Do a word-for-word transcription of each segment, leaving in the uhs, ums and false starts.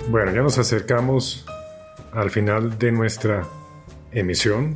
Bueno, ya nos acercamos al final de nuestra emisión.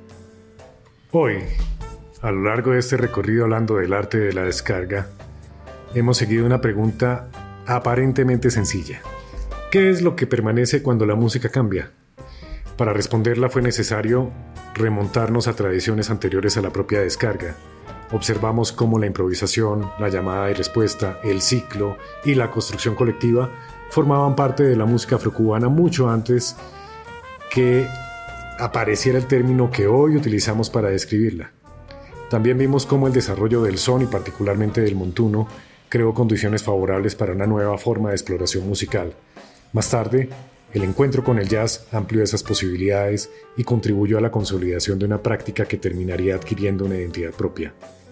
Hoy, a lo largo de este recorrido hablando del arte de la descarga, hemos seguido una pregunta aparentemente sencilla. ¿Qué es lo que permanece cuando la música cambia? Para responderla fue necesario remontarnos a tradiciones anteriores a la propia descarga. Observamos cómo la improvisación, la llamada y respuesta, el ciclo y la construcción colectiva formaban parte de la música afrocubana mucho antes que apareciera el término que hoy utilizamos para describirla. También vimos cómo el desarrollo del son y particularmente del montuno creó condiciones favorables para una nueva forma de exploración musical. Más tarde, el encuentro con el jazz amplió esas posibilidades y contribuyó a la consolidación de una práctica que terminaría adquiriendo una identidad propia.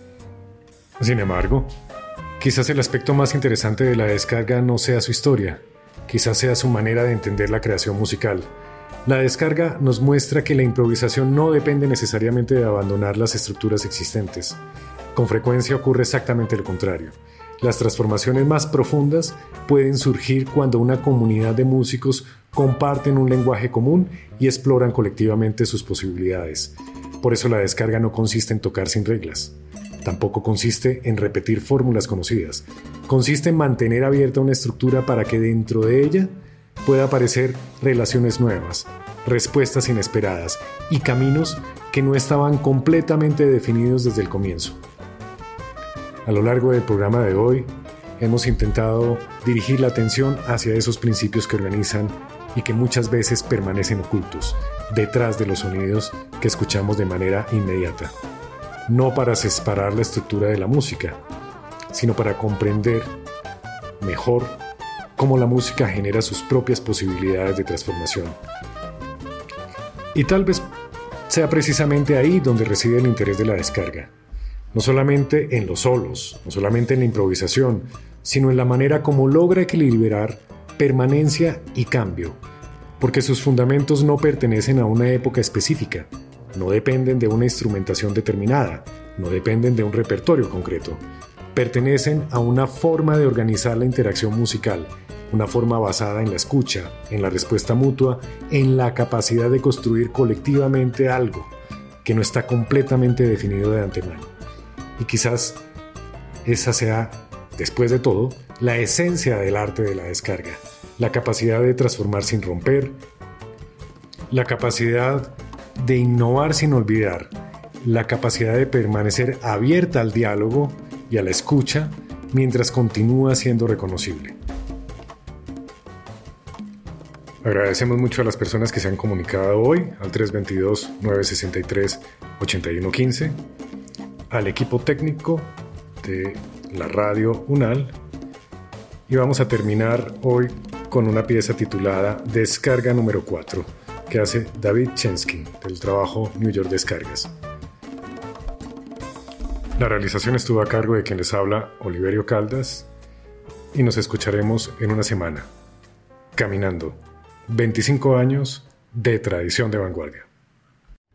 Sin embargo, quizás el aspecto más interesante de la descarga no sea su historia, quizás sea su manera de entender la creación musical. La descarga nos muestra que la improvisación no depende necesariamente de abandonar las estructuras existentes. Con frecuencia ocurre exactamente lo contrario. Las transformaciones más profundas pueden surgir cuando una comunidad de músicos comparten un lenguaje común y exploran colectivamente sus posibilidades. Por eso la descarga no consiste en tocar sin reglas. Tampoco consiste en repetir fórmulas conocidas. Consiste en mantener abierta una estructura para que dentro de ella pueda aparecer relaciones nuevas, respuestas inesperadas y caminos que no estaban completamente definidos desde el comienzo. A lo largo del programa de hoy, hemos intentado dirigir la atención hacia esos principios que organizan y que muchas veces permanecen ocultos, detrás de los sonidos que escuchamos de manera inmediata. No para separar la estructura de la música, sino para comprender mejor cómo la música genera sus propias posibilidades de transformación. Y tal vez sea precisamente ahí donde reside el interés de la descarga. No solamente en los solos, no solamente en la improvisación, sino en la manera como logra equilibrar permanencia y cambio, porque sus fundamentos no pertenecen a una época específica, no dependen de una instrumentación determinada, no dependen de un repertorio concreto, pertenecen a una forma de organizar la interacción musical, una forma basada en la escucha, en la respuesta mutua, en la capacidad de construir colectivamente algo que no está completamente definido de antemano. Y quizás esa sea, después de todo, la esencia del arte de la descarga, la capacidad de transformar sin romper, la capacidad de innovar sin olvidar, la capacidad de permanecer abierta al diálogo y a la escucha mientras continúa siendo reconocible. Agradecemos mucho a las personas que se han comunicado hoy al tres dos dos, nueve seis tres, ocho uno uno cinco, al equipo técnico de la radio UNAL, y vamos a terminar hoy con una pieza titulada Descarga número cuatro, que hace David Chensky del trabajo New York Descargas. La realización estuvo a cargo de quien les habla, Oliverio Caldas, y nos escucharemos en una semana. Caminando, veinticinco años de tradición de vanguardia.